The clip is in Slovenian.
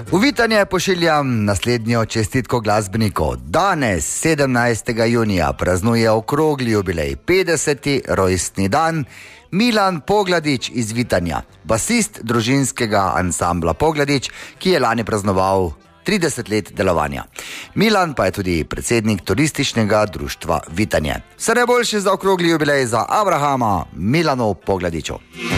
V Vitanje pošiljam naslednjo čestitko glasbeniku. Danes, 17. junija, praznuje okrogli jubilej, 50. rojstni dan, Milan Pogladič iz Vitanja, basist družinskega ansambla Pogladič, ki je lani praznoval 30 let delovanja. Milan pa je tudi predsednik turističnega društva Vitanje. Vse najboljše za okrogli jubilej za Abrahama Milanu Pogladiču.